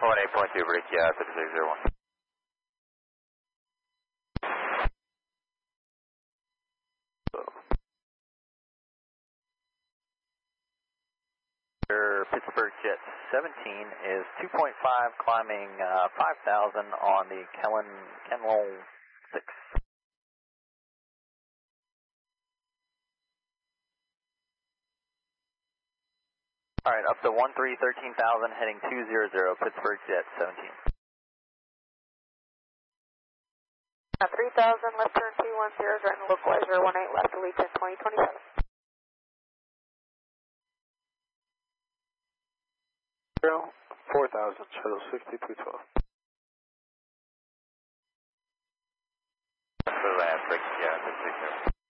18.2, break, 5601. Pittsburgh Jet 17 is 2.5, climbing 5,000 on the Kenwell 6. All right, up to 13,000, heading 200, Pittsburgh Jet 17. 3,000, left turn 210, right and localizer 18 left, Allegiant 2027. 4,000, shuttle 6312. So that's break,